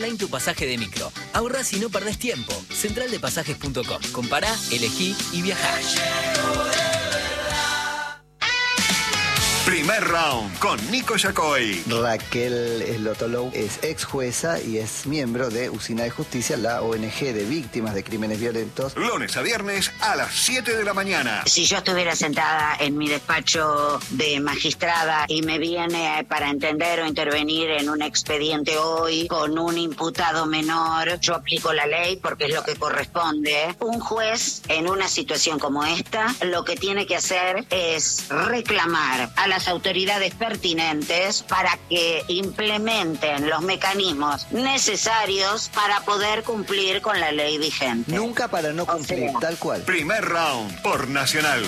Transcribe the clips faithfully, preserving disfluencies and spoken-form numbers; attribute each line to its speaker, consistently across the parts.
Speaker 1: online tu pasaje de micro. Ahorrás y no perdés tiempo. central de pasajes punto com. Compará, elegí y viajá.
Speaker 2: Primer round con Nico Yacoy.
Speaker 3: Raquel Slotolou es ex jueza y es miembro de Usina de Justicia, la O N G de víctimas de crímenes violentos.
Speaker 2: Lunes a viernes a las siete de la mañana.
Speaker 4: Si yo estuviera sentada en mi despacho de magistrada y me viene para entender o intervenir en un expediente hoy con un imputado menor, yo aplico la ley porque es lo que corresponde. Un juez en una situación como esta lo que tiene que hacer es reclamar a las autoridades pertinentes para que implementen los mecanismos necesarios para poder cumplir con la ley vigente.
Speaker 3: Nunca para no cumplir, o sea, tal cual.
Speaker 2: Primer round por Nacional.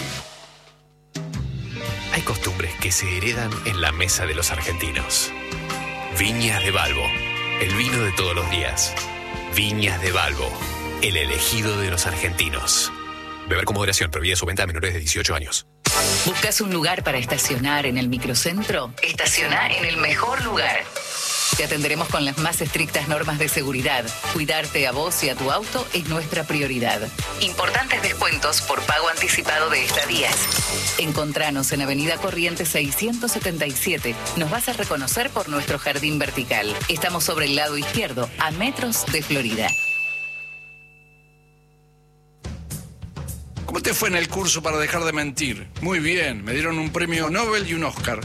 Speaker 5: Hay costumbres que se heredan en la mesa de los argentinos. Viñas de Balbo, el vino de todos los días. Viñas de Balbo, el elegido de los argentinos. Beber con moderación, prohibida su venta a menores de dieciocho años.
Speaker 6: ¿Buscas un lugar para estacionar en el microcentro? Estaciona en el mejor lugar. Te atenderemos con las más estrictas normas de seguridad. Cuidarte a vos y a tu auto es nuestra prioridad. Importantes descuentos por pago anticipado de estadías. Encontranos en Avenida Corrientes seiscientos setenta y siete. Nos vas a reconocer por nuestro jardín vertical. Estamos sobre el lado izquierdo, a metros de Florida.
Speaker 7: ¿Cómo te fue en el curso para dejar de mentir? Muy bien, me dieron un premio Nobel y un Oscar.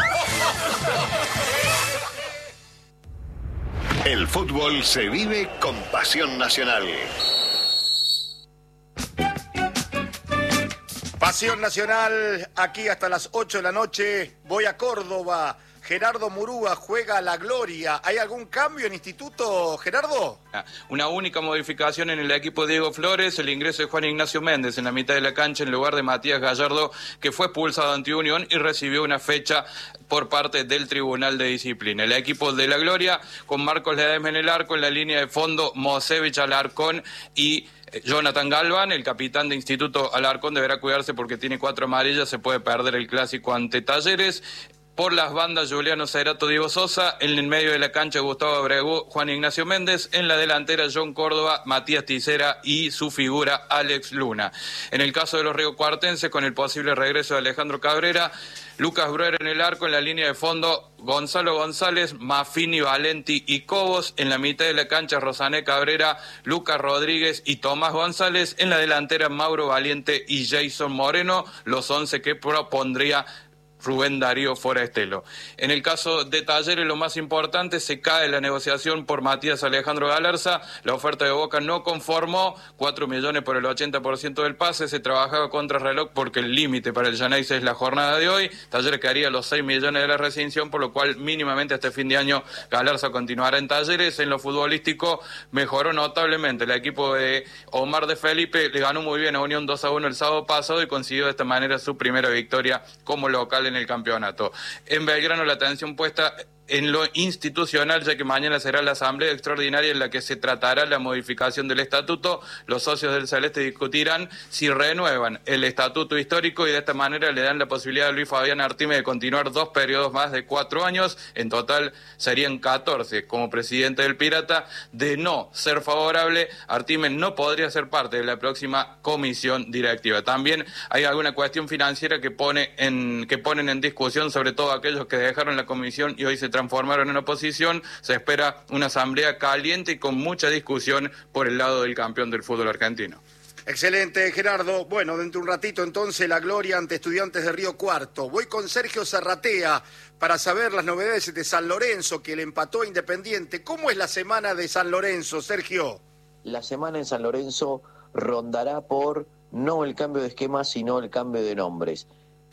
Speaker 2: El fútbol se vive con pasión nacional.
Speaker 8: Pasión nacional, aquí hasta las ocho de la noche. Voy a Córdoba. Gerardo Murúa juega a la gloria. ¿Hay algún cambio en instituto, Gerardo?
Speaker 9: Una única modificación en el equipo de Diego Flores, el ingreso de Juan Ignacio Méndez en la mitad de la cancha en lugar de Matías Gallardo, que fue expulsado ante Unión y recibió una fecha por parte del Tribunal de Disciplina. El equipo de la gloria con Marcos Ledesma en el arco, en la línea de fondo Mosevich, Alarcón y Jonathan Galván. El capitán de Instituto Alarcón deberá cuidarse porque tiene cuatro amarillas, se puede perder el clásico ante Talleres. Por las bandas, Juliano Cerato, Diego Sosa. En el medio de la cancha, Gustavo Abregu, Juan Ignacio Méndez. En la delantera, John Córdoba, Matías Ticera y su figura, Alex Luna. En el caso de los riocuartenses, con el posible regreso de Alejandro Cabrera, Lucas Bruer en el arco, en la línea de fondo, Gonzalo González, Maffini, Valenti y Cobos. En la mitad de la cancha, Rosané Cabrera, Lucas Rodríguez y Tomás González. En la delantera, Mauro Valiente y Jason Moreno, los once que propondría Rubén Darío Forestelo. En el caso de Talleres, lo más importante, se cae la negociación por Matías Alejandro Galarza. La oferta de Boca no conformó, cuatro millones por el ochenta por ciento del pase. Se trabajaba contra reloj porque el límite para el Llaneise es la jornada de hoy. Talleres quedaría los seis millones de la rescisión, por lo cual mínimamente hasta fin de año Galarza continuará en Talleres. En lo futbolístico mejoró notablemente. El equipo de Omar de Felipe le ganó muy bien a Unión dos a uno el sábado pasado y consiguió de esta manera su primera victoria como local en en el campeonato. En Belgrano la atención puesta en lo institucional, ya que mañana será la asamblea extraordinaria en la que se tratará la modificación del estatuto. Los socios del Celeste discutirán si renuevan el estatuto histórico y de esta manera le dan la posibilidad a Luis Fabián Artime de continuar dos periodos más de cuatro años. En total serían catorce como presidente del Pirata. De no ser favorable, Artime no podría ser parte de la próxima comisión directiva. También hay alguna cuestión financiera que pone en que ponen en discusión, sobre todo aquellos que dejaron la comisión y hoy se transformaron en oposición. Se espera una asamblea caliente y con mucha discusión por el lado del campeón del fútbol argentino.
Speaker 8: Excelente, Gerardo. Bueno, dentro de un ratito entonces la gloria ante Estudiantes de Río Cuarto. Voy con Sergio Zarratea para saber las novedades de San Lorenzo, que le empató a Independiente. ¿Cómo es la semana de San Lorenzo, Sergio?
Speaker 10: La semana en San Lorenzo rondará por no el cambio de esquema, sino el cambio de nombres.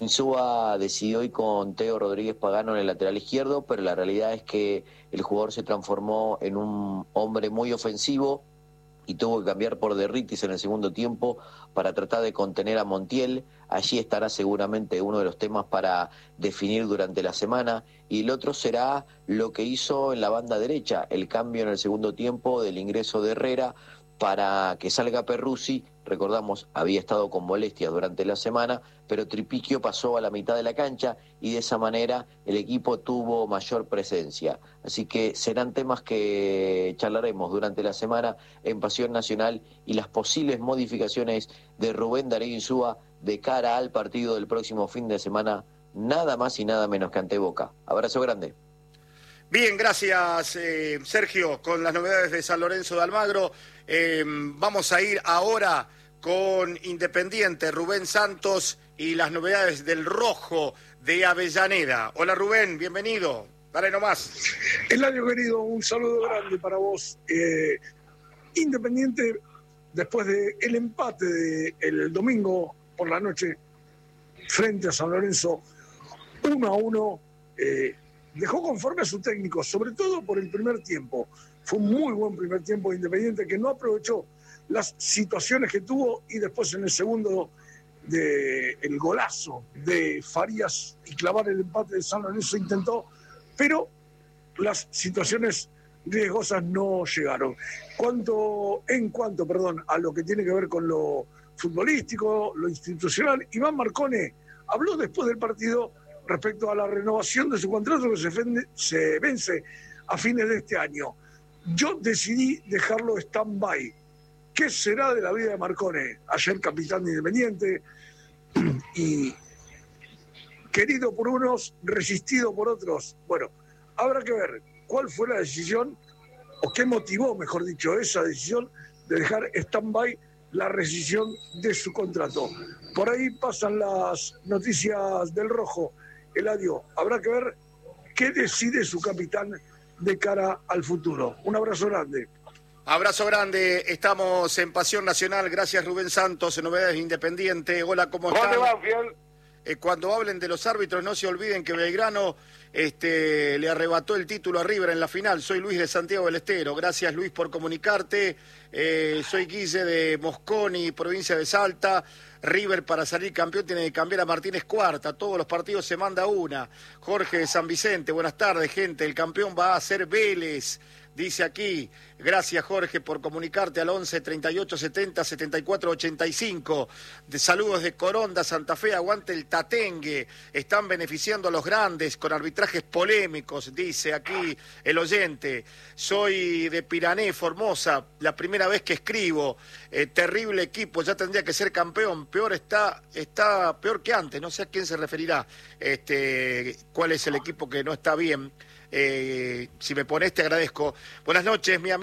Speaker 10: Insúa decidió ir con Teo Rodríguez Pagano en el lateral izquierdo, pero la realidad es que el jugador se transformó en un hombre muy ofensivo y tuvo que cambiar por Derritis en el segundo tiempo para tratar de contener a Montiel. Allí estará seguramente uno de los temas para definir durante la semana, y el otro será lo que hizo en la banda derecha, el cambio en el segundo tiempo del ingreso de Herrera para que salga Perruzzi. Recordamos, había estado con molestias durante la semana, pero Tripiquio pasó a la mitad de la cancha y de esa manera el equipo tuvo mayor presencia. Así que serán temas que charlaremos durante la semana en Pasión Nacional y las posibles modificaciones de Rubén Darío Insúa de cara al partido del próximo fin de semana, nada más y nada menos que ante Boca. Abrazo grande.
Speaker 8: Bien, gracias eh, Sergio, con las novedades de San Lorenzo de Almagro. Eh, vamos a ir ahora con Independiente, Rubén Santos y las novedades del Rojo de Avellaneda. Hola Rubén, bienvenido. Dale nomás.
Speaker 11: Eladio querido, un saludo grande para vos. Eh, Independiente, después del empate de el domingo por la noche frente a San Lorenzo, uno a uno, eh, dejó conforme a su técnico, sobre todo por el primer tiempo. Fue un muy buen primer tiempo de Independiente que no aprovechó las situaciones que tuvo y después en el segundo de el golazo de Farías y clavar el empate de San Lorenzo intentó, pero las situaciones riesgosas no llegaron. Cuanto, en cuanto, perdón, a lo que tiene que ver con lo futbolístico, lo institucional, Iván Marcone habló después del partido respecto a la renovación de su contrato que se, fende, se vence a fines de este año. Yo decidí dejarlo stand-by. ¿Qué será de la vida de Marcone? Ayer capitán de Independiente y querido por unos, resistido por otros. Bueno, habrá que ver cuál fue la decisión, o qué motivó, mejor dicho, esa decisión de dejar stand-by la rescisión de su contrato. Por ahí pasan las noticias del Rojo. Eladio, habrá que ver qué decide su capitán de cara al futuro. Un abrazo grande.
Speaker 8: Abrazo grande, estamos en Pasión Nacional, gracias Rubén Santos, en Novedades Independiente. Hola, ¿cómo están?
Speaker 12: ¿Dónde va, Fiel?
Speaker 8: Eh, cuando hablen de los árbitros, no se olviden que Belgrano este, le arrebató el título a River en la final. Soy Luis de Santiago del Estero, gracias Luis por comunicarte. Eh, soy Guille de Mosconi, provincia de Salta. River para salir campeón tiene que cambiar a Martínez Cuarta, todos los partidos se manda una. Jorge de San Vicente, buenas tardes gente, el campeón va a ser Vélez. Dice aquí, gracias Jorge por comunicarte al once, treinta y ocho, setenta, setenta y cuatro, ochenta y cinco. De saludos de Coronda, Santa Fe, aguante el Tatengue. Están beneficiando a los grandes con arbitrajes polémicos, dice aquí el oyente. Soy de Pirané, Formosa, la primera vez que escribo. Eh, terrible equipo, ya tendría que ser campeón. Peor está, está peor que antes, no sé a quién se referirá. Este, cuál es el equipo que no está bien. Eh, si me pones te agradezco. Buenas noches, mi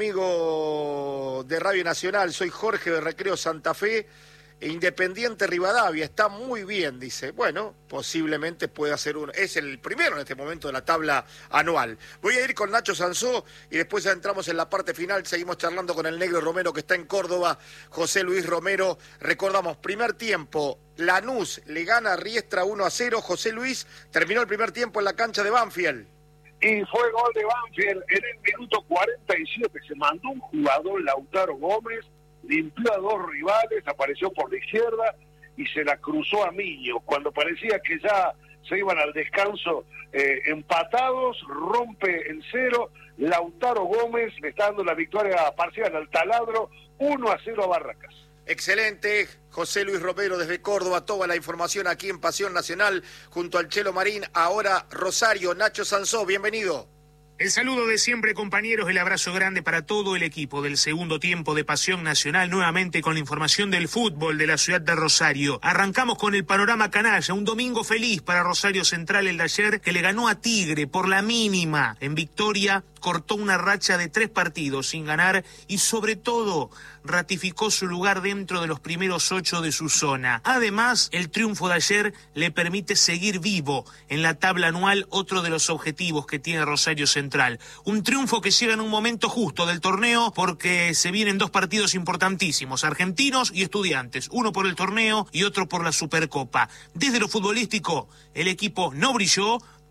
Speaker 8: amigo de Radio Nacional, soy Jorge de Recreo Santa Fe, Independiente Rivadavia, está muy bien, dice. Bueno, posiblemente pueda ser uno, es el primero en este momento de la tabla anual. Voy a ir con Nacho Sansó y después ya entramos en la parte final, seguimos charlando con el negro Romero que está en Córdoba, José Luis Romero. Recordamos, primer tiempo, Lanús le gana a Riestra uno a cero, José Luis, terminó el primer tiempo en la cancha de Banfield.
Speaker 12: Y fue gol de Banfield en el minuto cuarenta y siete. Se mandó un jugador, Lautaro Gómez, limpió a dos rivales, apareció por la izquierda y se la cruzó a Miño. Cuando parecía que ya se iban al descanso eh, empatados, rompe el cero. Lautaro Gómez le está dando la victoria parcial al Taladro, uno a cero a Barracas.
Speaker 8: Excelente, José Luis Romero desde Córdoba, toda la información aquí en Pasión Nacional junto al Chelo Marín. Ahora Rosario, Nacho Sansó, bienvenido.
Speaker 13: El saludo de siempre, compañeros, el abrazo grande para todo el equipo del segundo tiempo de Pasión Nacional, nuevamente con la información del fútbol de la ciudad de Rosario. Arrancamos con el panorama canalla, un domingo feliz para Rosario Central el de ayer, que le ganó a Tigre por la mínima. En victoria, cortó una racha de tres partidos sin ganar y sobre todo ratificó su lugar dentro de los primeros ocho de su zona. Además, el triunfo de ayer le permite seguir vivo en la tabla anual, otro de los objetivos que tiene Rosario Central. Un triunfo que llega en un momento justo del torneo porque se vienen dos partidos importantísimos, Argentinos y Estudiantes, uno por el torneo y otro por la Supercopa. Desde lo futbolístico, el equipo no brilló,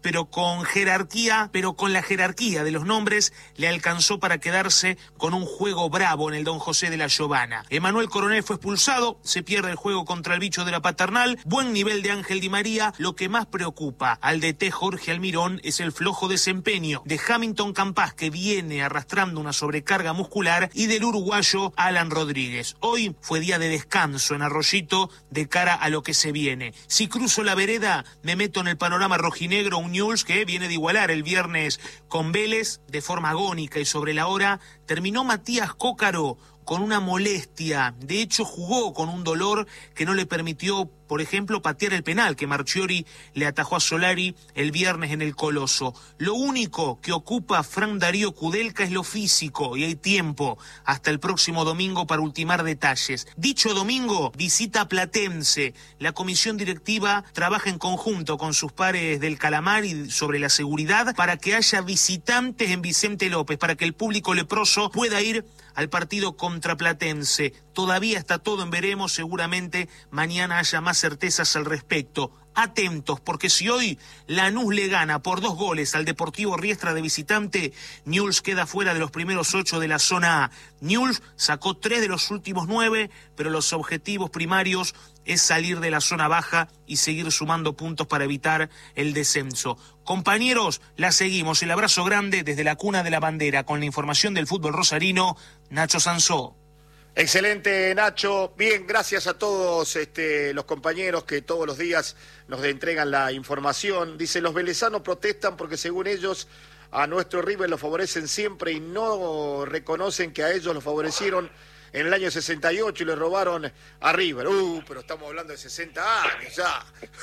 Speaker 13: pero con jerarquía, pero con la jerarquía de los nombres le alcanzó para quedarse con un juego bravo en el Don José de la Giovana. Emanuel Coronel fue expulsado, se pierde el juego contra el bicho de la Paternal, buen nivel de Ángel Di María. Lo que más preocupa al D T Jorge Almirón es el flojo desempeño de Hamilton Campas, que viene arrastrando una sobrecarga muscular, y del uruguayo Alan Rodríguez. Hoy fue día de descanso en Arroyito de cara a lo que se viene. Si cruzo la vereda, me meto en el panorama rojinegro, un Newell's que viene de igualar el viernes con Vélez de forma agónica, y sobre la hora terminó Matías Cócaro con una molestia. De hecho, jugó con un dolor que no le permitió, por ejemplo, patear el penal que Marchiori le atajó a Solari el viernes en el Coloso. Lo único que ocupa a Fran Darío Kudelka es lo físico, y hay tiempo hasta el próximo domingo para ultimar detalles. Dicho domingo, visita Platense. La comisión directiva trabaja en conjunto con sus pares del Calamar y sobre la seguridad para que haya visitantes en Vicente López, para que el público leproso pueda ir al partido contra Platense. Todavía está todo en veremos, seguramente mañana haya más certezas al respecto. Atentos, porque si hoy Lanús le gana por dos goles al Deportivo Riestra de visitante, Newell's queda fuera de los primeros ocho de la zona A. Newell's sacó tres de los últimos nueve, pero los objetivos primarios es salir de la zona baja y seguir sumando puntos para evitar el descenso. Compañeros, la seguimos. El abrazo grande desde la cuna de la bandera con la información del fútbol rosarino, Nacho Sansó.
Speaker 8: Excelente, Nacho. Bien, gracias a todos este, los compañeros que todos los días nos entregan la información. Dice, los velezanos protestan porque según ellos a nuestro River lo favorecen siempre y no reconocen que a ellos lo favorecieron en el año sesenta y ocho y le robaron a River. Uh, pero estamos hablando de sesenta años ya.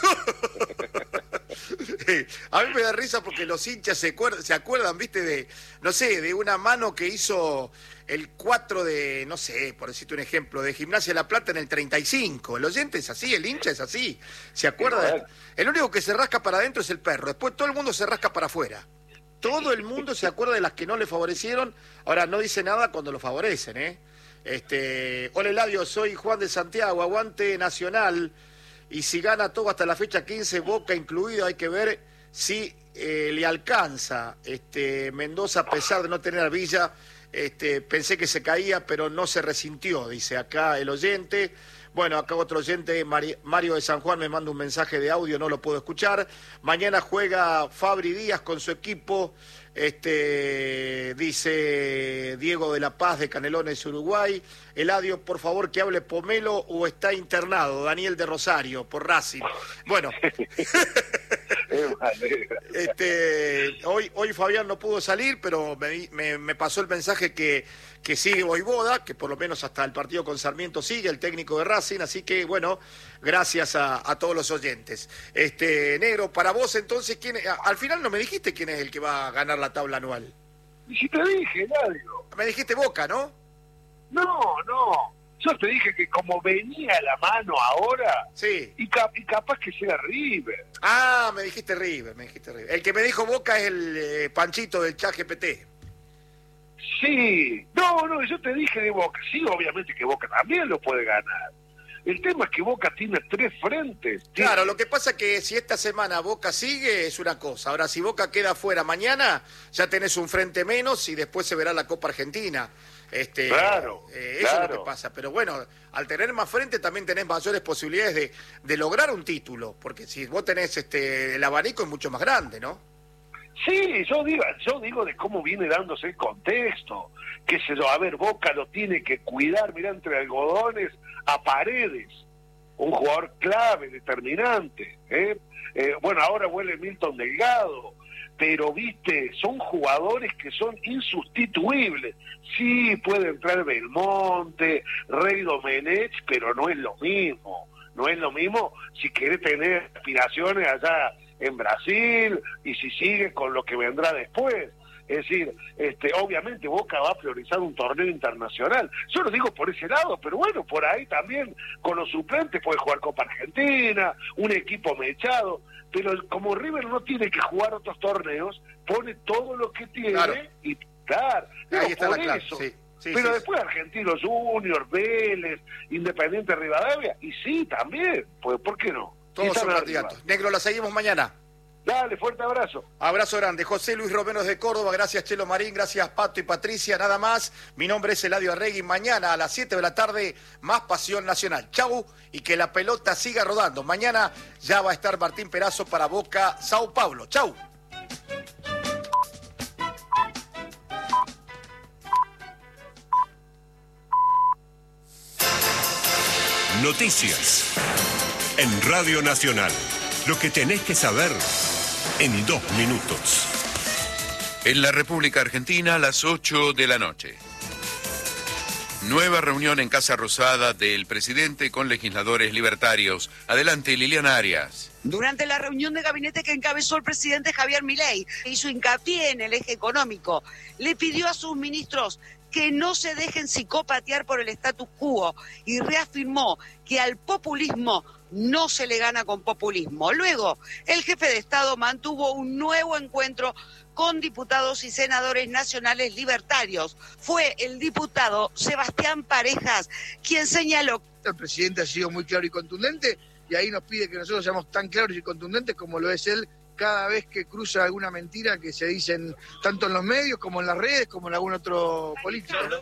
Speaker 8: A mí me da risa porque los hinchas se acuerdan, se acuerdan, viste, de, no sé, de una mano que hizo el cuatro de, no sé, por decirte un ejemplo, de Gimnasia de La Plata en el treinta y cinco. El oyente es así, el hincha es así. ¿Se acuerda? El único que se rasca para adentro es el perro. Después todo el mundo se rasca para afuera. Todo el mundo se acuerda de las que no le favorecieron. Ahora, no dice nada cuando lo favorecen, ¿eh? Este, hola Eladio, soy Juan de Santiago, aguante Nacional, y si gana todo hasta la fecha quince, Boca incluido, hay que ver si eh, le alcanza. Este, Mendoza, a pesar de no tener a Villa, este, pensé que se caía, pero no se resintió, dice acá el oyente. Bueno, acá otro oyente, Mari, Mario de San Juan, me manda un mensaje de audio, no lo puedo escuchar. Mañana juega Fabri Díaz con su equipo. Este, dice Diego de la Paz de Canelones, Uruguay. Eladio, por favor, que hable Pomelo o está internado. Daniel de Rosario, por Racing. Bueno, este, hoy, hoy Fabián no pudo salir, pero me, me, me pasó el mensaje que, que sigue Voivoda, que por lo menos hasta el partido con Sarmiento sigue, el técnico de Racing, así que bueno, gracias a, a todos los oyentes. Este, Negro, para vos entonces, ¿quién es? Al final no me dijiste quién es el que va a ganar la tabla anual.
Speaker 12: Y si te dije, Eladio.
Speaker 8: Me dijiste Boca, ¿no?
Speaker 12: No, no. Yo te dije que como venía la mano ahora,
Speaker 8: sí,
Speaker 12: y, cap y capaz que sea River.
Speaker 8: Ah, me dijiste River, me dijiste River. El que me dijo Boca es el eh, Panchito del Chat G P T.
Speaker 12: Sí, no, no, yo te dije de Boca. Sí, obviamente que Boca también lo puede ganar. El tema es que Boca tiene tres frentes.
Speaker 8: Claro,
Speaker 12: tiene...
Speaker 8: lo que pasa es que si esta semana Boca sigue es una cosa. Ahora, si Boca queda fuera mañana, ya tenés un frente menos y después se verá la Copa Argentina. Este,
Speaker 12: claro,
Speaker 8: eh, eso
Speaker 12: claro.
Speaker 8: es lo que pasa. Pero bueno, al tener más frente también tenés mayores posibilidades de, de lograr un título. Porque si vos tenés este el abanico es mucho más grande, ¿no?
Speaker 12: Sí, yo digo, yo digo de cómo viene dándose el contexto. Qué sé yo, a ver, Boca lo tiene que cuidar, mirá, entre algodones a Paredes, un jugador clave, determinante. ¿eh? Eh, bueno, ahora vuelve Milton Delgado, pero viste, son jugadores que son insustituibles. Sí, puede entrar Belmonte, Rey Domenech, pero no es lo mismo. No es lo mismo si querés tener aspiraciones allá en Brasil y si sigue con lo que vendrá después. Es decir, este, obviamente Boca va a priorizar un torneo internacional. Yo lo digo por ese lado, pero bueno, por ahí también con los suplentes puede jugar Copa Argentina, un equipo mechado, pero como River no tiene que jugar otros torneos, pone todo lo que tiene, claro, y claro,
Speaker 8: ahí está
Speaker 12: por
Speaker 8: la clave,
Speaker 12: eso.
Speaker 8: sí. Sí,
Speaker 12: pero
Speaker 8: sí,
Speaker 12: después sí. Argentinos Juniors, Vélez, Independiente Rivadavia, y sí, también, pues ¿por qué no?
Speaker 8: Todos son candidatos. Negro, la seguimos mañana.
Speaker 12: Dale, fuerte abrazo.
Speaker 8: Abrazo grande. José Luis Romero de Córdoba, gracias Chelo Marín, gracias Pato y Patricia, nada más. Mi nombre es Eladio Arregui. Mañana a las siete de la tarde, más Pasión Nacional. Chau, y que la pelota siga rodando. Mañana ya va a estar Martín Perazo para Boca Sao Paulo. Chau.
Speaker 14: Noticias en Radio Nacional. Lo que tenés que saber en dos minutos.
Speaker 15: En la República Argentina, a las ocho de la noche. Nueva reunión en Casa Rosada del presidente con legisladores libertarios. Adelante, Liliana Arias.
Speaker 16: Durante la reunión de gabinete que encabezó el presidente Javier Milei, hizo hincapié en el eje económico. Le pidió a sus ministros que no se dejen psicopatear por el status quo y reafirmó que al populismo no se le gana con populismo. Luego, el jefe de Estado mantuvo un nuevo encuentro con diputados y senadores nacionales libertarios. Fue el diputado Sebastián Parejas quien señaló.
Speaker 17: El presidente ha sido muy claro y contundente y ahí nos pide que nosotros seamos tan claros y contundentes como lo es él cada vez que cruza alguna mentira que se dicen tanto en los medios como en las redes como en algún otro político, ¿no?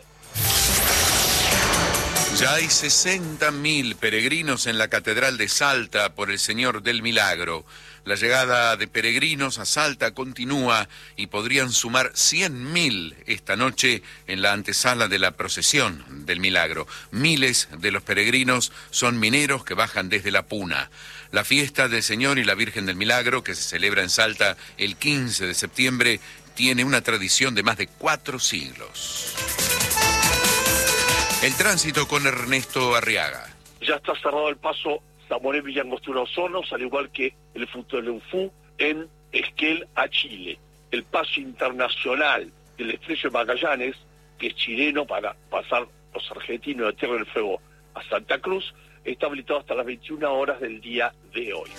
Speaker 15: Ya hay sesenta mil peregrinos en la Catedral de Salta por el Señor del Milagro. La llegada de peregrinos a Salta continúa y podrían sumar cien mil esta noche en la antesala de la procesión del Milagro. Miles de los peregrinos son mineros que bajan desde La Puna. La fiesta del Señor y la Virgen del Milagro, que se celebra en Salta el quince de septiembre, tiene una tradición de más de cuatro siglos. El tránsito con Ernesto Arriaga.
Speaker 12: Ya está cerrado el paso Zamoré Villangostura Osornos, al igual que el Futolufú en Esquel a Chile. El paso internacional del Estrecho de Magallanes, que es chileno para pasar los argentinos de Tierra del Fuego a Santa Cruz, está habilitado hasta las veintiuna horas del día de hoy.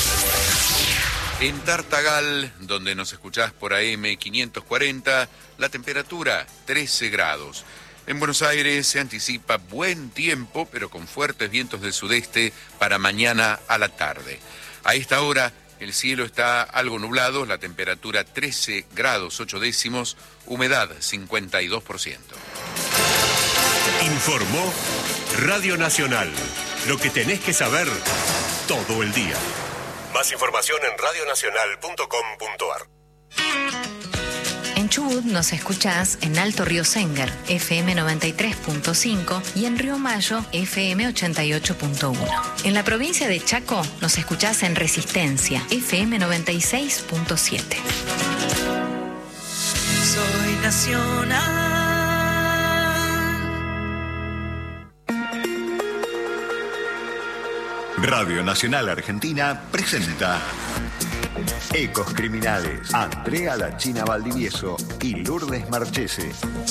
Speaker 15: En Tartagal, donde nos escuchás por A M quinientos cuarenta, la temperatura trece grados. En Buenos Aires se anticipa buen tiempo, pero con fuertes vientos del sudeste para mañana a la tarde. A esta hora el cielo está algo nublado, la temperatura trece grados ocho décimos, humedad cincuenta y dos por ciento.
Speaker 14: Informó Radio Nacional. Lo que tenés que saber todo el día. Más información en radio nacional punto com punto a r.
Speaker 18: En Chubut nos escuchás en Alto Río Sengar, F M noventa y tres punto cinco y en Río Mayo, F M ochenta y ocho punto uno. En la provincia de Chaco nos escuchás en Resistencia, F M noventa y seis punto siete.
Speaker 19: Soy nacional.
Speaker 20: Radio Nacional Argentina presenta Ecos Criminales. Andrea La China Valdivieso y Lourdes Marchese.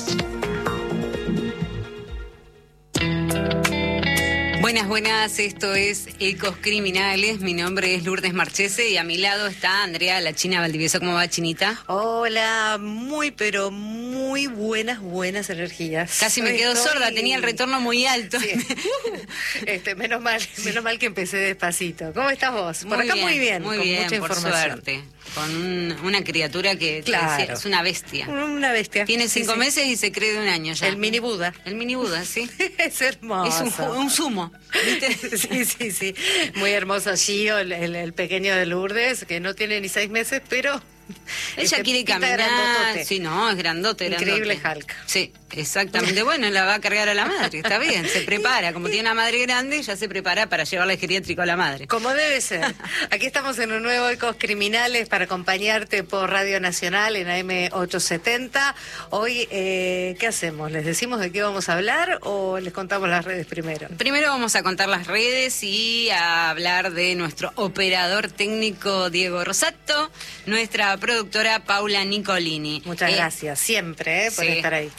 Speaker 21: Buenas, buenas, esto es Ecos Criminales, mi nombre es Lourdes Marchese y a mi lado está Andrea La China Valdivieso. ¿Cómo va, Chinita?
Speaker 22: Hola, muy pero muy buenas, buenas energías.
Speaker 21: Casi me quedo
Speaker 22: Estoy...
Speaker 21: sorda, tenía el retorno muy alto.
Speaker 22: Sí. este, menos mal, menos mal que empecé despacito. ¿Cómo estás vos? Por
Speaker 21: Muy
Speaker 22: acá
Speaker 21: bien,
Speaker 22: muy bien,
Speaker 21: muy
Speaker 22: con
Speaker 21: bien,
Speaker 22: mucha
Speaker 21: por
Speaker 22: información.
Speaker 21: suerte. Con un- una criatura que te
Speaker 22: Claro.
Speaker 21: decía, es una bestia.
Speaker 22: Una bestia.
Speaker 21: Tiene
Speaker 22: Sí,
Speaker 21: cinco
Speaker 22: sí.
Speaker 21: meses y se cree de un año ya.
Speaker 22: El mini Buda.
Speaker 21: El mini Buda, sí.
Speaker 22: Es hermoso.
Speaker 21: Es un, ju- un sumo. ¿viste?
Speaker 22: Sí, sí, sí. Muy hermoso Gio, el, el, el pequeño de Lourdes, que no tiene ni seis meses, pero...
Speaker 21: Ella
Speaker 22: este,
Speaker 21: quiere
Speaker 22: pinta
Speaker 21: caminar.
Speaker 22: grandotote.
Speaker 21: Sí, no, es grandote, grandote.
Speaker 22: Increíble Hulk.
Speaker 21: Sí, exactamente. Bueno, la va a cargar a la madre, está bien, se prepara. Como tiene una madre grande, ya se prepara para llevarla al geriátrico a la madre.
Speaker 22: Como debe ser. Aquí estamos en un nuevo Ecos Criminales para acompañarte por Radio Nacional en A M ochocientos setenta. Hoy, eh, ¿qué hacemos? ¿Les decimos de qué vamos a hablar o les contamos las redes primero?
Speaker 21: Primero vamos a contar las redes y a hablar de nuestro operador técnico Diego Rosato, nuestra productora Paula Nicolini.
Speaker 22: Muchas
Speaker 21: Eh,
Speaker 22: gracias, siempre, eh, por
Speaker 21: sí,
Speaker 22: estar ahí.
Speaker 21: Exactamente.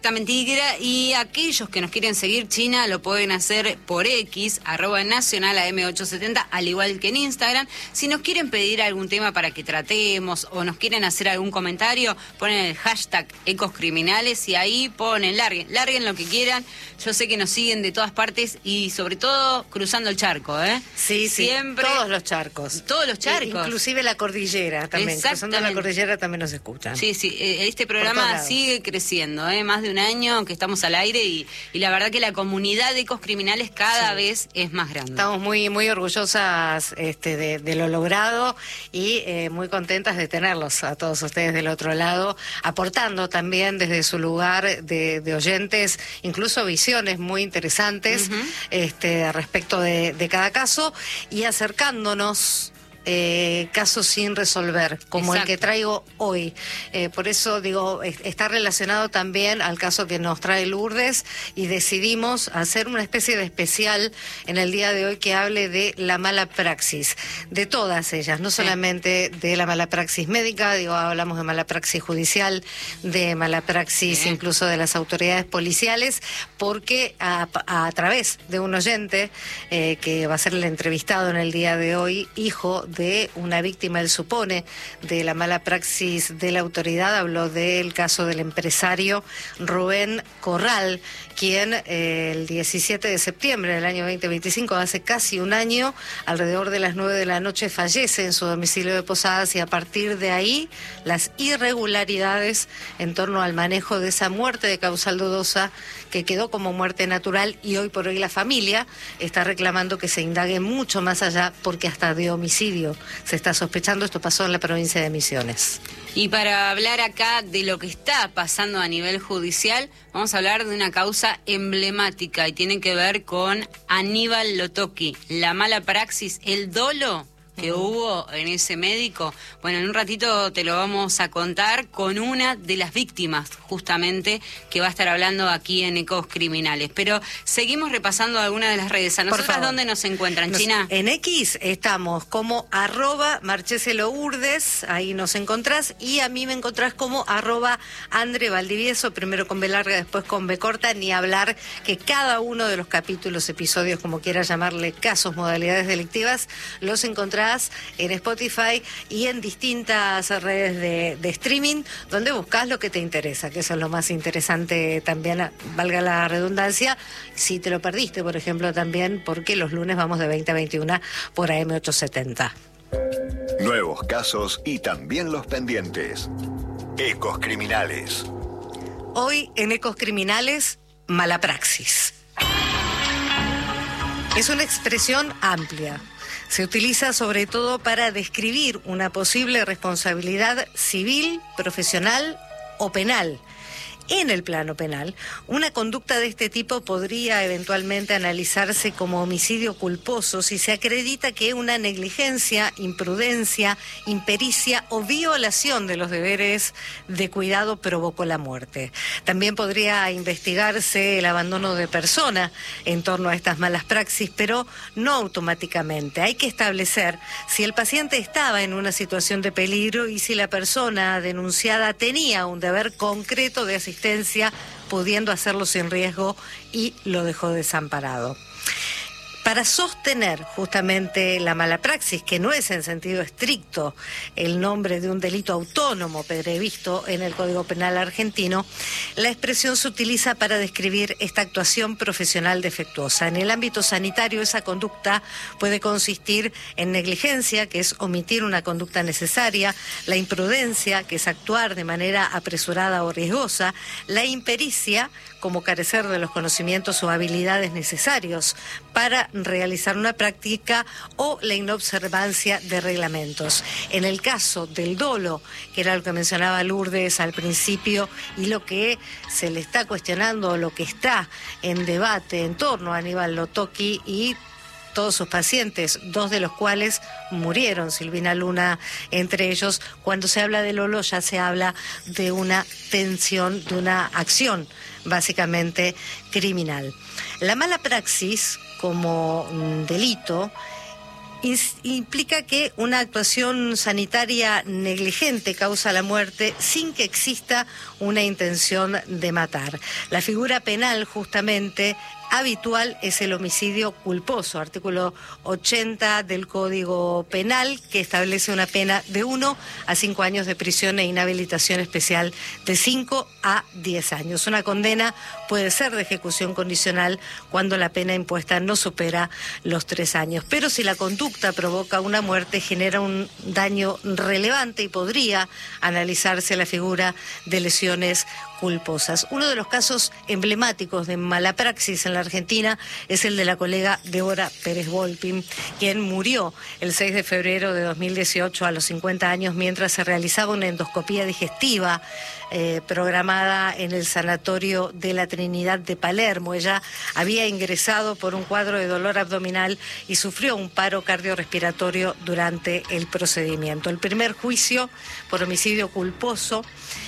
Speaker 21: Exactamente, y aquellos que nos quieren seguir, China, lo pueden hacer por X, arroba nacional A M ochocientos setenta, al igual que en Instagram. Si nos quieren pedir algún tema para que tratemos o nos quieren hacer algún comentario, ponen el hashtag Ecos Criminales y ahí ponen, larguen, larguen lo que quieran. Yo sé que nos siguen de todas partes y sobre todo cruzando el charco, ¿eh?
Speaker 22: Sí,
Speaker 21: Siempre,
Speaker 22: sí, todos los charcos.
Speaker 21: Todos los charcos.
Speaker 22: Inclusive la cordillera también, cruzando la cordillera también nos escuchan.
Speaker 21: Sí, sí, este programa sigue creciendo, ¿eh? Más de un año que estamos al aire y, y la verdad que la comunidad de Ecos Criminales cada sí. vez es más grande.
Speaker 22: Estamos muy muy orgullosas este, de, de lo logrado y eh, muy contentas de tenerlos a todos ustedes del otro lado, aportando también desde su lugar de, de oyentes, incluso visiones muy interesantes uh-huh. este, respecto de, de cada caso y acercándonos Eh, casos sin resolver, como Exacto. el que traigo hoy. Eh, por eso digo, está relacionado también al caso que nos trae Lourdes y decidimos hacer una especie de especial en el día de hoy que hable de la mala praxis, de todas ellas, no sí. solamente de la mala praxis médica, digo, hablamos de mala praxis judicial, de mala praxis sí. incluso de las autoridades policiales, porque a, a, a través de un oyente eh, que va a ser el entrevistado en el día de hoy, hijo de una víctima, él supone, de la mala praxis de la autoridad, habló del caso del empresario Rubén Corral, quien eh, el diecisiete de septiembre del año veinte veinticinco, hace casi un año, alrededor de las nueve de la noche, fallece en su domicilio de Posadas y a partir de ahí las irregularidades en torno al manejo de esa muerte de causal dudosa que quedó como muerte natural y hoy por hoy la familia está reclamando que se indague mucho más allá porque hasta de homicidio se está sospechando. Esto pasó en la provincia de Misiones.
Speaker 21: Y para hablar acá de lo que está pasando a nivel judicial, vamos a hablar de una causa emblemática y tiene que ver con Aníbal Lotoki, la mala praxis, el dolo que uh-huh. hubo en ese médico. Bueno, en un ratito te lo vamos a contar con una de las víctimas, justamente, que va a estar hablando aquí en Ecos Criminales. Pero seguimos repasando algunas de las redes. ¿A nosotras dónde nos encuentran, nos, China?
Speaker 22: En X estamos como arroba Marchese Lourdes, ahí nos encontrás, y a mí me encontrás como arroba Andre Valdivieso, primero con B larga, después con B corta, ni hablar que cada uno de los capítulos, episodios, como quieras llamarle, casos, modalidades delictivas, los encontrás en Spotify y en distintas redes de, de streaming, donde buscas lo que te interesa, que eso es lo más interesante también, valga la redundancia, si te lo perdiste, por ejemplo, también porque los lunes vamos de veinte a veintiuna por A M ochocientos setenta.
Speaker 20: Nuevos casos y también los pendientes. Ecos Criminales.
Speaker 22: Hoy en Ecos Criminales, mala praxis. Es una expresión amplia. Se utiliza sobre todo para describir una posible responsabilidad civil, profesional o penal. En el plano penal, una conducta de este tipo podría eventualmente analizarse como homicidio culposo si se acredita que una negligencia, imprudencia, impericia o violación de los deberes de cuidado provocó la muerte. También podría investigarse el abandono de persona en torno a estas malas praxis, pero no automáticamente. Hay que establecer si el paciente estaba en una situación de peligro y si la persona denunciada tenía un deber concreto de asistencia, pudiendo hacerlo sin riesgo y lo dejó desamparado. Para sostener justamente la mala praxis, que no es en sentido estricto el nombre de un delito autónomo previsto en el Código Penal argentino, la expresión se utiliza para describir esta actuación profesional defectuosa. En el ámbito sanitario, esa conducta puede consistir en negligencia, que es omitir una conducta necesaria, la imprudencia, que es actuar de manera apresurada o riesgosa, la impericia, como carecer de los conocimientos o habilidades necesarios para realizar una práctica, o la inobservancia de reglamentos. En el caso del dolo, que era lo que mencionaba Lourdes al principio, y lo que se le está cuestionando, lo que está en debate en torno a Aníbal Lotoki y todos sus pacientes, dos de los cuales murieron, Silvina Luna entre ellos. Cuando se habla del dolo ya se habla de una tensión, de una acción básicamente criminal. La mala praxis como delito ins- implica que una actuación sanitaria negligente causa la muerte sin que exista una intención de matar. La figura penal justamente habitual es el homicidio culposo, artículo ochenta del Código Penal, que establece una pena de uno a cinco años de prisión e inhabilitación especial de cinco a diez años. Una condena puede ser de ejecución condicional cuando la pena impuesta no supera los tres años. Pero si la conducta provoca una muerte, genera un daño relevante y podría analizarse la figura de lesiones culposas. Uno de los casos emblemáticos de mala praxis en la Argentina es el de la colega Débora Pérez Volpin, quien murió el seis de febrero de dos mil dieciocho a los cincuenta años mientras se realizaba una endoscopía digestiva eh, programada en el Sanatorio de la Trinidad de Palermo. Ella había ingresado por un cuadro de dolor abdominal y sufrió un paro cardiorrespiratorio durante el procedimiento. El primer juicio por homicidio culposo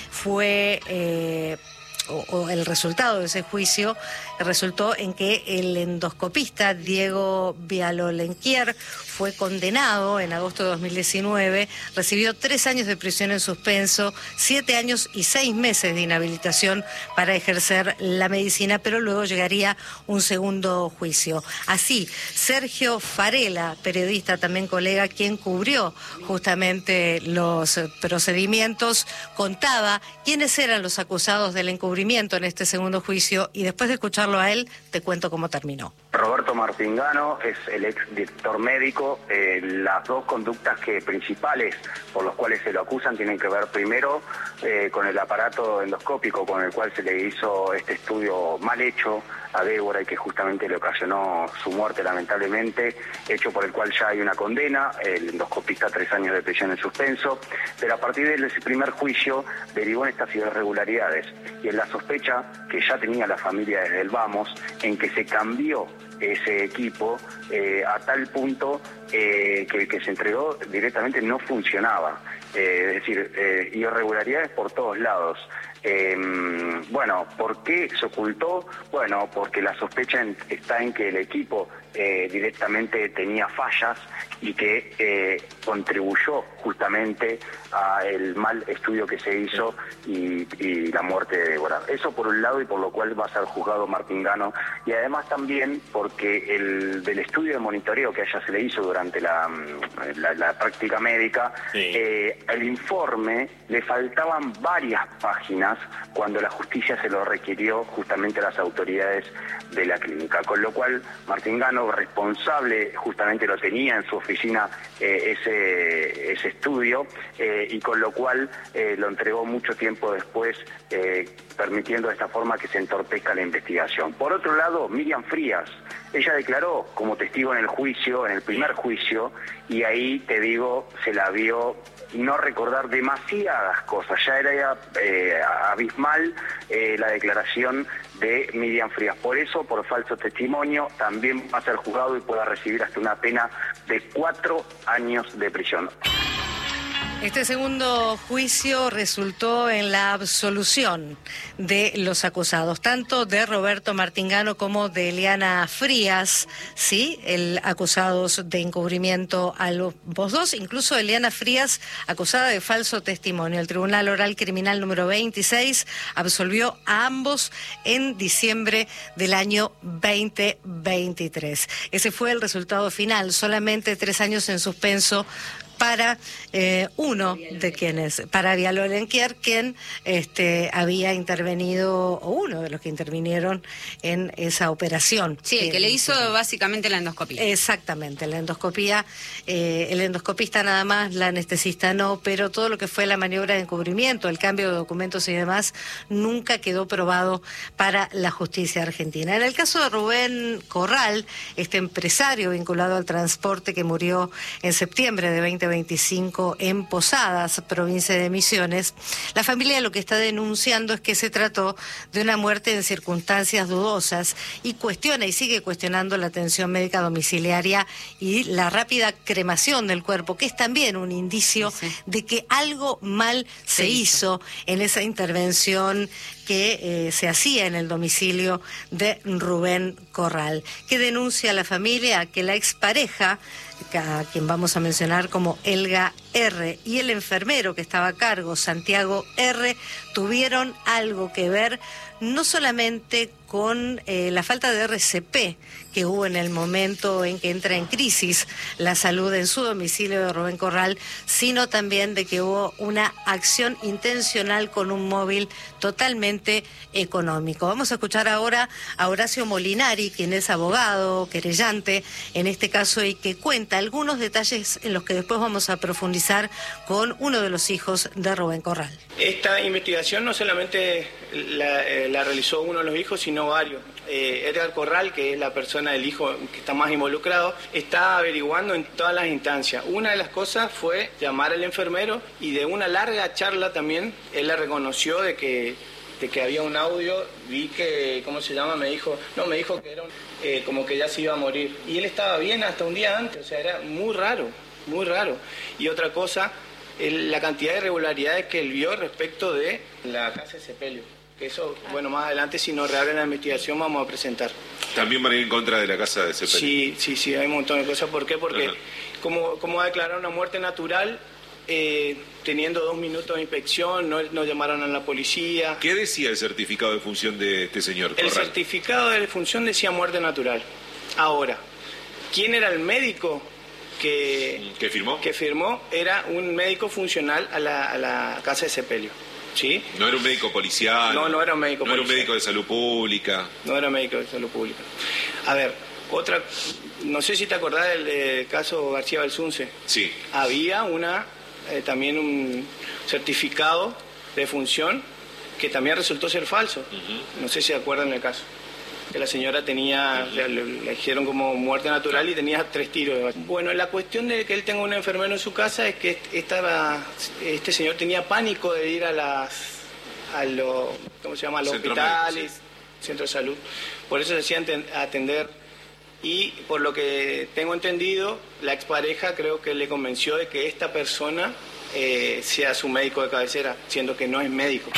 Speaker 22: fue, eh, o, o el resultado de ese juicio resultó en que el endoscopista Diego Vialolenquier fue condenado en agosto de dos mil diecinueve, recibió tres años de prisión en suspenso, siete años y seis meses de inhabilitación para ejercer la medicina, pero luego llegaría un segundo juicio. Así, Sergio Farela, periodista, también colega, quien cubrió justamente los procedimientos, contaba quiénes eran los acusados del encubrimiento en este segundo juicio, y después de escucharlo a él, te cuento cómo terminó.
Speaker 1: Roberto Martingano es el ex director médico. Eh, las dos conductas que principales por los cuales se lo acusan tienen que ver primero eh, con el aparato endoscópico con el cual se le hizo este estudio mal hecho a Débora y que justamente le ocasionó su muerte lamentablemente, hecho por el cual ya hay una condena, el endoscopista tres años de prisión en suspenso, pero a partir de ese primer juicio derivó en estas irregularidades y en la sospecha que ya tenía la familia desde el vamos, en que se cambió ese equipo eh, a tal punto eh, que el que se entregó directamente no funcionaba. Eh, es decir, eh, irregularidades por todos lados. Eh, bueno, ¿por qué se ocultó? Bueno, porque la sospecha en, está en que el equipo eh, directamente tenía fallas y que eh, contribuyó justamente al mal estudio que se hizo y, y la muerte de Débora. Eso por un lado, y por lo cual va a ser juzgado Martingano, y además también porque el del estudio de monitoreo que a ella se le hizo durante la, la, la práctica médica, sí. eh, el informe le faltaban varias páginas cuando la justicia se lo requirió justamente a las autoridades de la clínica, con lo cual Martingano, responsable, justamente lo tenía en su oficina eh, ese, ese estudio, eh, y con lo cual eh, lo entregó mucho tiempo después, eh, permitiendo de esta forma que se entorpezca la investigación. Por otro lado, Miriam Frías, ella declaró como testigo en el juicio, en el primer juicio, y ahí, te digo, se la vio no recordar demasiadas cosas. Ya era eh, abismal eh, la declaración de Miriam Frías. Por eso, por falso testimonio, también va a ser juzgado y pueda recibir hasta una pena de cuatro años de prisión.
Speaker 22: Este segundo juicio resultó en la absolución de los acusados, tanto de Roberto Martingano como de Eliana Frías, sí, el acusados de encubrimiento a los dos, incluso Eliana Frías, acusada de falso testimonio. El Tribunal Oral Criminal número veintiséis absolvió a ambos en diciembre del año veinte veintitrés. Ese fue el resultado final, solamente tres años en suspenso para eh, uno de quienes, para Vialolenquier, quien este, había intervenido, o uno de los que intervinieron en esa operación.
Speaker 21: Sí, el que le hizo básicamente la endoscopía.
Speaker 22: Exactamente, la endoscopía, eh, el endoscopista nada más, la anestesista no, pero todo lo que fue la maniobra de encubrimiento, el cambio de documentos y demás, nunca quedó probado para la justicia argentina. En el caso de Rubén Corral, este empresario vinculado al transporte que murió en septiembre de veinte veinte veinticinco en Posadas, provincia de Misiones. La familia lo que está denunciando es que se trató de una muerte en circunstancias dudosas y cuestiona y sigue cuestionando la atención médica domiciliaria y la rápida cremación del cuerpo, que es también un indicio sí. de que algo mal se, se hizo. hizo en esa intervención que eh, se hacía en el domicilio de Rubén Corral. ¿Qué denuncia la familia? Que la expareja, a quien vamos a mencionar como Elga R., y el enfermero que estaba a cargo, Santiago R., tuvieron algo que ver no solamente con eh, la falta de R C P que hubo en el momento en que entra en crisis la salud en su domicilio de Rubén Corral, sino también de que hubo una acción intencional con un móvil totalmente económico. Vamos a escuchar ahora a Horacio Molinari, quien es abogado, querellante en este caso, y que cuenta algunos detalles en los que después vamos a profundizar con uno de los hijos de Rubén Corral.
Speaker 3: Esta investigación no solamente la, eh, la realizó uno de los hijos, sino varios. Eh, Edgar Corral, que es la persona del hijo que está más involucrado, está averiguando en todas las instancias. Una de las cosas fue llamar al enfermero, y de una larga charla también él le reconoció de que, de que había un audio. Vi que, ¿cómo se llama? Me dijo, no, me dijo que era un, eh, como que ya se iba a morir. Y él estaba bien hasta un día antes, o sea, era muy raro, muy raro. Y otra cosa, el, la cantidad de irregularidades que él vio respecto de la casa de sepelio. Que eso, bueno, más adelante, si nos reabren la investigación, vamos a presentar.
Speaker 4: ¿También van a ir en contra de la casa de sepelio?
Speaker 3: Sí, sí, sí, hay un montón de cosas. ¿Por qué? Porque, como, como va a declarar una muerte natural, eh, teniendo dos minutos de inspección, no, no llamaron a la policía.
Speaker 4: ¿Qué decía el certificado de función de este señor Corral?
Speaker 3: El certificado de función decía muerte natural. Ahora, ¿quién era el médico que,
Speaker 4: ¿Que firmó?
Speaker 3: Que firmó? Era un médico funcional a la, a la casa de sepelio. ¿Sí?
Speaker 4: No era un médico policial.
Speaker 3: No, no era un médico
Speaker 4: no
Speaker 3: policial.
Speaker 4: No era un médico de salud pública.
Speaker 3: No era médico de salud pública. A ver, otra, no sé si te acordás del eh, caso García Belsunce.
Speaker 4: Sí.
Speaker 3: Había una, eh, también un certificado de función que también resultó ser falso. Uh-huh. No sé si se acuerdan del caso. Que la señora tenía, uh-huh. le, le dijeron como muerte natural y tenía tres tiros. Bueno, la cuestión de que él tenga un enfermero en su casa es que estaba, este señor tenía pánico de ir a las, a los, ¿cómo se llama? A los Centro hospitales, médico, sí. Centros de salud. Por eso se hacía atender. Y por lo que tengo entendido, la expareja creo que le convenció de que esta persona eh, sea su médico de cabecera, siendo que no es médico.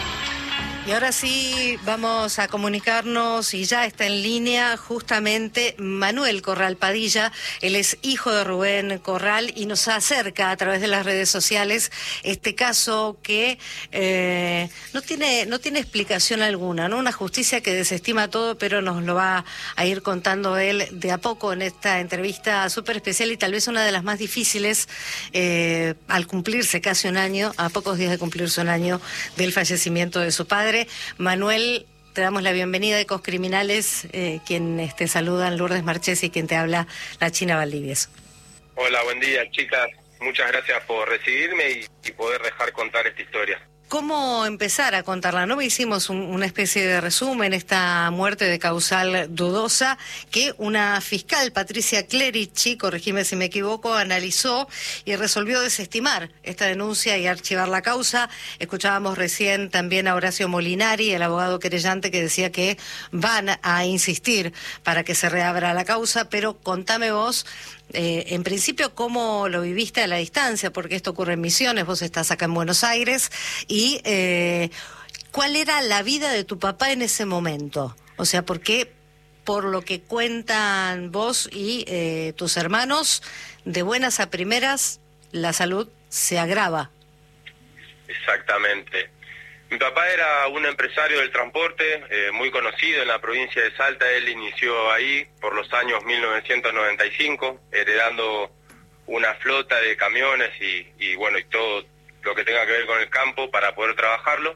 Speaker 22: Y ahora sí vamos a comunicarnos, y ya está en línea justamente Manuel Corral Padilla. Él es hijo de Rubén Corral y nos acerca a través de las redes sociales este caso que eh, no tiene no tiene explicación alguna, ¿no? Una justicia que desestima todo, pero nos lo va a ir contando él de a poco en esta entrevista súper especial y tal vez una de las más difíciles eh, al cumplirse casi un año, a pocos días de cumplirse un año del fallecimiento de su padre. Manuel, te damos la bienvenida a Ecos Criminales, eh, quien te saludan Lourdes Marchesi y quien te habla la China Valdivieso.
Speaker 23: Hola, buen día, chicas. Muchas gracias por recibirme y, y poder dejar contar esta historia.
Speaker 22: ¿Cómo empezar a contarla? ¿No? Hicimos un, una especie de resumen, esta muerte de causal dudosa que una fiscal, Patricia Clerici, corregime si me equivoco, analizó y resolvió desestimar esta denuncia y archivar la causa. Escuchábamos recién también a Horacio Molinari, el abogado querellante, que decía que van a insistir para que se reabra la causa, pero contame vos, Eh, en principio, ¿cómo lo viviste a la distancia? Porque esto ocurre en Misiones, vos estás acá en Buenos Aires, y eh, ¿cuál era la vida de tu papá en ese momento? O sea, ¿por qué, por lo que cuentan vos y eh, tus hermanos, de buenas a primeras, la salud se agrava?
Speaker 23: Exactamente. Mi papá era un empresario del transporte, eh, muy conocido en la provincia de Salta. Él inició ahí por los años mil novecientos noventa y cinco, heredando una flota de camiones y, y bueno, y todo lo que tenga que ver con el campo para poder trabajarlo.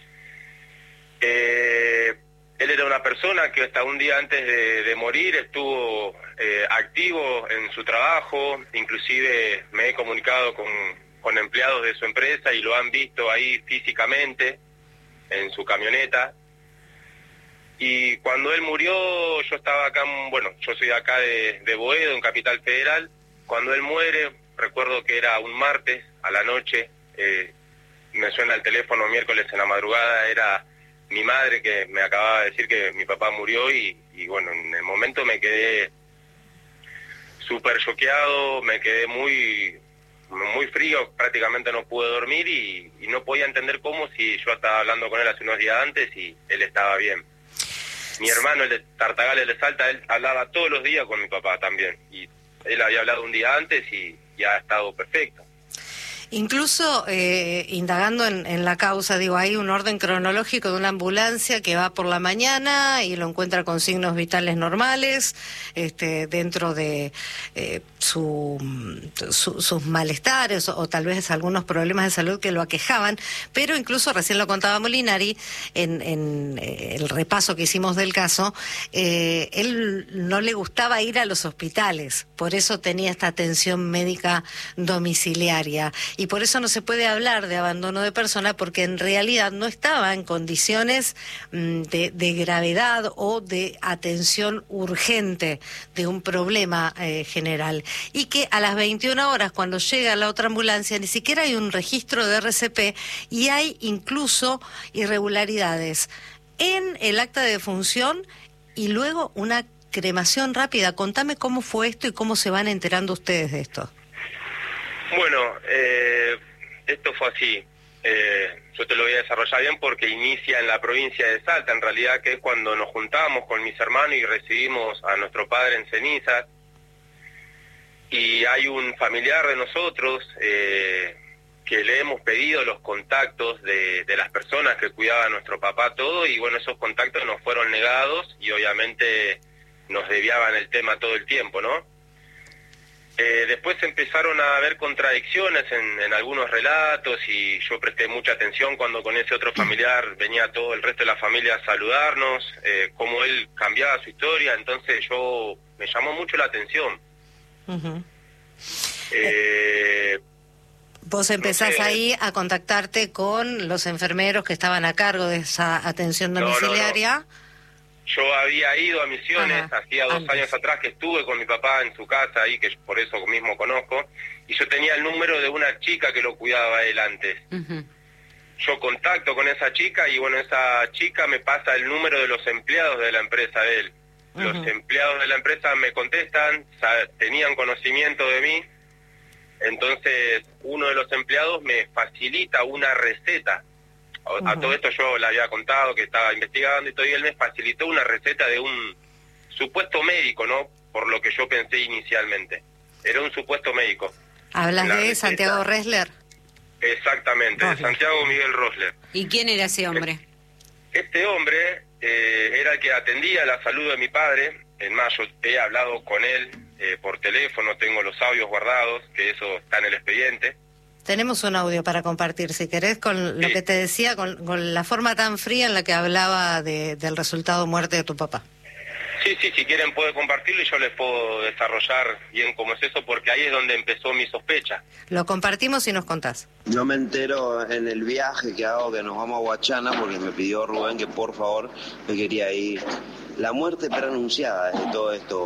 Speaker 23: Eh, él era una persona que hasta un día antes de, de morir estuvo eh, activo en su trabajo. Inclusive me he comunicado con... con empleados de su empresa y lo han visto ahí físicamente en su camioneta. Y cuando él murió, yo estaba acá, bueno, yo soy de acá de, de Boedo, en Capital Federal. Cuando él muere, recuerdo que era un martes a la noche, eh, me suena el teléfono miércoles en la madrugada, era mi madre que me acababa de decir que mi papá murió y, y bueno, en el momento me quedé súper choqueado, me quedé muy muy frío, prácticamente no pude dormir y, y no podía entender cómo, si yo estaba hablando con él hace unos días antes y él estaba bien. Mi hermano, el de Tartagal, el de Salta, él hablaba todos los días con mi papá también y él había hablado un día antes y ya ha estado perfecto.
Speaker 22: Incluso eh, indagando en, en la causa, digo, hay un orden cronológico de una ambulancia que va por la mañana y lo encuentra con signos vitales normales, este, dentro de eh, su, su, sus malestares o, o tal vez algunos problemas de salud que lo aquejaban, pero incluso recién lo contaba Molinari en, en eh, el repaso que hicimos del caso, eh, él no le gustaba ir a los hospitales, por eso tenía esta atención médica domiciliaria. Y por eso no se puede hablar de abandono de persona, porque en realidad no estaba en condiciones mmm, de, de gravedad o de atención urgente de un problema eh, general. Y que a las veintiuna horas, cuando llega la otra ambulancia, ni siquiera hay un registro de R C P y hay incluso irregularidades en el acta de defunción y luego una cremación rápida. Contame cómo fue esto y cómo se van enterando ustedes de esto.
Speaker 23: Bueno, eh, esto fue así. Eh, yo te lo voy a desarrollar bien porque inicia en la provincia de Salta, en realidad, que es cuando nos juntamos con mis hermanos y recibimos a nuestro padre en cenizas. Y hay un familiar de nosotros eh, que le hemos pedido los contactos de, de las personas que cuidaban a nuestro papá, todo, y bueno, esos contactos nos fueron negados y obviamente nos desviaban el tema todo el tiempo, ¿no? Eh, después empezaron a haber contradicciones en, en algunos relatos y yo presté mucha atención cuando con ese otro familiar venía todo el resto de la familia a saludarnos, eh, cómo él cambiaba su historia, entonces yo me llamó mucho la atención. Uh-huh. eh,
Speaker 22: Vos empezás
Speaker 23: no sé,
Speaker 22: ahí a contactarte con los enfermeros que estaban a cargo de esa atención domiciliaria.
Speaker 23: No, no, no. Yo había ido a Misiones, Ajá, hacía dos antes. años atrás que estuve con mi papá en su casa ahí, que por eso mismo conozco, y yo tenía el número de una chica que lo cuidaba a él antes. Uh-huh. Yo contacto con esa chica y bueno, esa chica me pasa el número de los empleados de la empresa de él. Uh-huh. Los empleados de la empresa me contestan, tenían conocimiento de mí, entonces uno de los empleados me facilita una receta. Uh-huh. A todo esto yo le había contado que estaba investigando y todo, y él me facilitó una receta de un supuesto médico, ¿no? Por lo que yo pensé inicialmente. Era un supuesto médico.
Speaker 22: ¿Hablas de receta. Santiago Rosler?
Speaker 23: Exactamente, Rosler. De Santiago Miguel Rosler.
Speaker 21: ¿Y quién era ese hombre?
Speaker 23: Este hombre eh, era el que atendía la salud de mi padre. En mayo he hablado con él eh, por teléfono, tengo los audios guardados, que eso está en el expediente.
Speaker 22: Tenemos un audio para compartir, si querés, con lo
Speaker 23: sí.
Speaker 22: que te decía, con, con la forma tan fría en la que hablaba de, del resultado muerte de tu papá.
Speaker 23: Sí, sí, si quieren puede compartirlo y yo les puedo desarrollar bien cómo es eso, porque ahí es donde empezó mi sospecha.
Speaker 22: Lo compartimos y nos contás.
Speaker 5: Yo me entero en el viaje que hago que nos vamos a Huachana, porque me pidió Rubén que por favor me quería ir. La muerte preanunciada de todo esto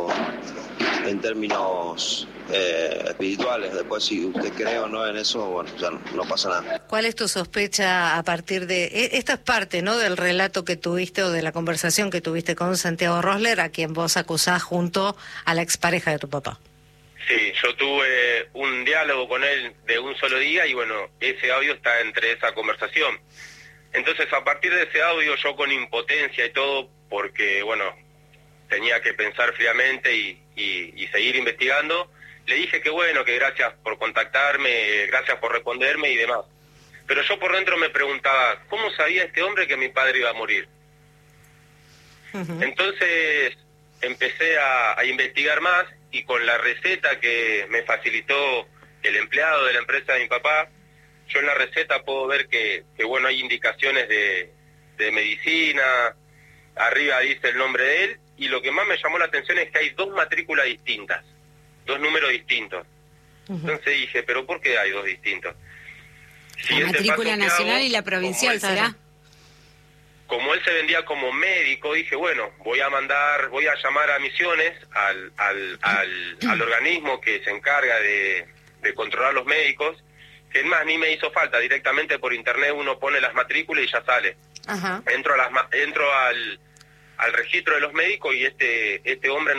Speaker 5: en términos eh, espirituales. Después si usted cree o no en eso, bueno, ya no, no pasa nada.
Speaker 22: ¿Cuál es tu sospecha a partir de... Esta es parte, ¿no?, del relato que tuviste o de la conversación que tuviste con Santiago Rosler, a quien vos acusás junto a la expareja de tu papá.
Speaker 23: Sí, yo tuve un diálogo con él de un solo día y bueno, ese audio está entre esa conversación. Entonces a partir de ese audio yo con impotencia y todo, porque bueno, tenía que pensar fríamente y, y, y seguir investigando, le dije que bueno, que gracias por contactarme, gracias por responderme y demás. Pero yo por dentro me preguntaba, ¿cómo sabía este hombre que mi padre iba a morir? Uh-huh. Entonces empecé a, a investigar más y con la receta que me facilitó el empleado de la empresa de mi papá, yo en la receta puedo ver que, que bueno, hay indicaciones de, de medicina, arriba dice el nombre de él, y lo que más me llamó la atención es que hay dos matrículas distintas, dos números distintos. Uh-huh. Entonces dije, ¿pero por qué hay dos distintos?
Speaker 21: La matrícula nacional hago, y la provincial, ¿será?
Speaker 23: Como él se vendía como médico, dije, bueno, voy a mandar, voy a llamar a Misiones, al, al, al, al organismo que se encarga de, de controlar los médicos, que es más, ni me hizo falta, directamente por internet uno pone las matrículas y ya sale.
Speaker 22: Ajá.
Speaker 23: Entro, a las, ma- entro al, al registro de los médicos y este, este hombre